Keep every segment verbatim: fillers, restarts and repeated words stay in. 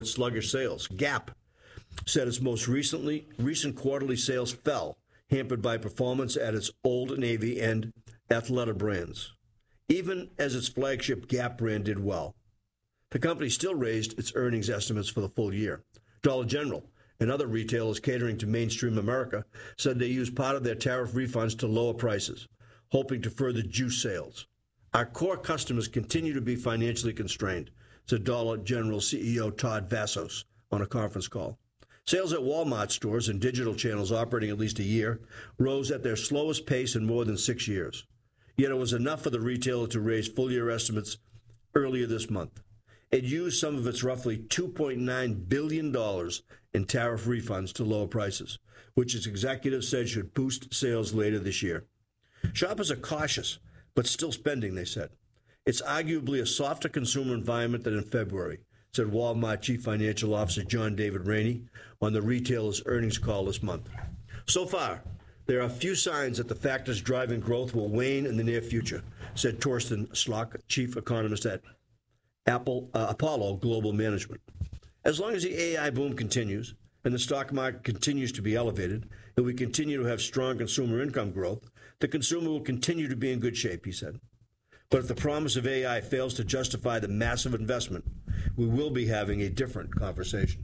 sluggish sales. Gap said its most recently recent quarterly sales fell, hampered by performance at its Old Navy and Athleta brands, even as its flagship Gap brand did well. The company still raised its earnings estimates for the full year. Dollar General and other retailers catering to mainstream America said they used part of their tariff refunds to lower prices, hoping to further juice sales. Our core customers continue to be financially constrained, said Dollar General C E O Todd Vassos on a conference call. Sales at Walmart stores and digital channels operating at least a year rose at their slowest pace in more than six years. Yet it was enough for the retailer to raise full-year estimates earlier this month. It used some of its roughly two point nine billion dollars in tariff refunds to lower prices, which its executives said should boost sales later this year. Shoppers are cautious, but still spending, they said. It's arguably a softer consumer environment than in February, said Walmart Chief Financial Officer John David Rainey on the retailer's earnings call this month. So far, there are few signs that the factors driving growth will wane in the near future, said Torsten Schlock, chief economist at Apple, uh, Apollo Global Management. As long as the A I boom continues and the stock market continues to be elevated and we continue to have strong consumer income growth, the consumer will continue to be in good shape, he said. But if the promise of A I fails to justify the massive investment, we will be having a different conversation.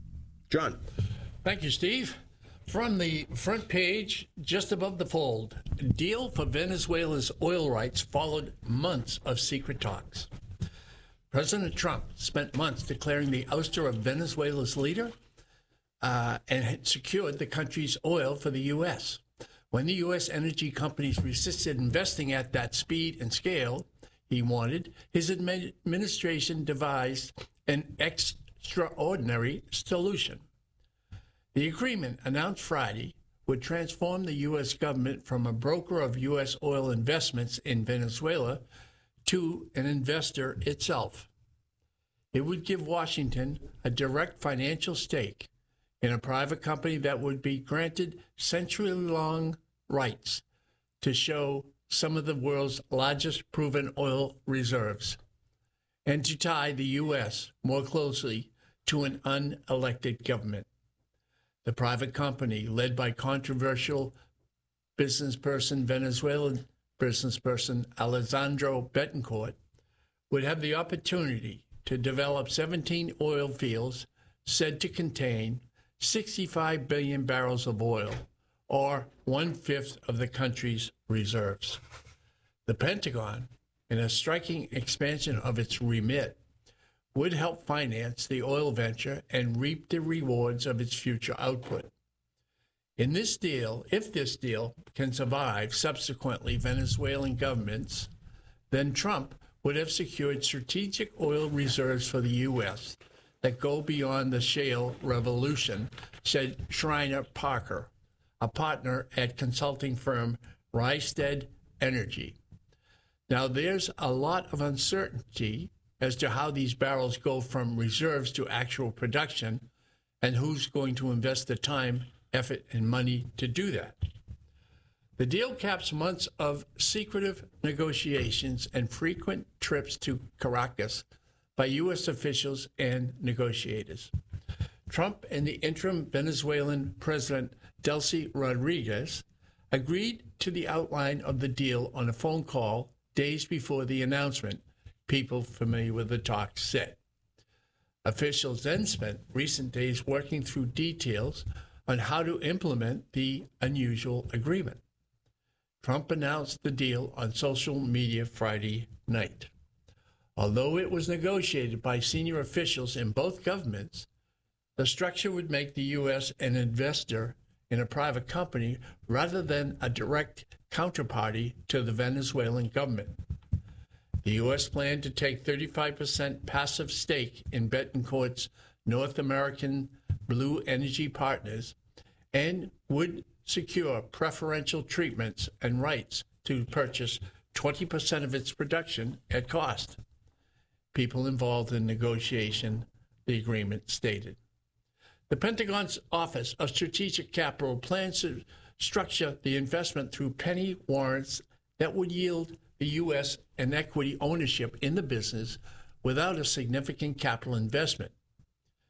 John. Thank you, Steve. From the front page, just above the fold, deal for Venezuela's oil rights followed months of secret talks. President Trump spent months declaring the ouster of Venezuela's leader uh, and had secured the country's oil for the U S. When the U S energy companies resisted investing at that speed and scale he wanted, his administration devised an extraordinary solution. The agreement, announced Friday, would transform the U S government from a broker of U S oil investments in Venezuela to an investor itself. It would give Washington a direct financial stake in a private company that would be granted century-long rights to show some of the world's largest proven oil reserves and to tie the U S more closely to an unelected government. The private company, led by controversial businessperson, Venezuelan businessperson Alejandro Betancourt, would have the opportunity to develop seventeen oil fields said to contain sixty-five billion barrels of oil, or one-fifth of the country's reserves. The Pentagon, in a striking expansion of its remit, would help finance the oil venture and reap the rewards of its future output. In this deal, if this deal can survive subsequently Venezuelan governments, then Trump would have secured strategic oil reserves for the U S that go beyond the shale revolution, said Schreiner Parker, a partner at consulting firm Rystad Energy. Now, there's a lot of uncertainty as to how these barrels go from reserves to actual production and who's going to invest the time, effort, and money to do that. The deal caps months of secretive negotiations and frequent trips to Caracas by U S officials and negotiators. Trump and the interim Venezuelan President Delcy Rodriguez agreed to the outline of the deal on a phone call days before the announcement, people familiar with the talks said. Officials then spent recent days working through details on how to implement the unusual agreement. Trump announced the deal on social media Friday night. Although it was negotiated by senior officials in both governments, the structure would make the U S an investor in a private company rather than a direct counterparty to the Venezuelan government. The U S planned to take thirty-five percent passive stake in Betancourt's North American Blue Energy Partners and would secure preferential treatments and rights to purchase twenty percent of its production at cost. People involved in negotiation, the agreement stated. The Pentagon's Office of Strategic Capital plans to structure the investment through penny warrants that would yield the U S an equity ownership in the business without a significant capital investment.